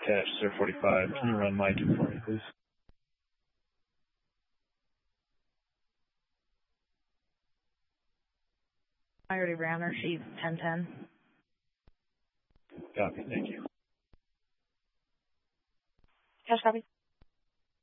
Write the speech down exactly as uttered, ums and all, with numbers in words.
attached, sir, forty-five. I'm going to run my two for you, please. I already ran her. She's ten ten. Copy. Thank you. Cash copy.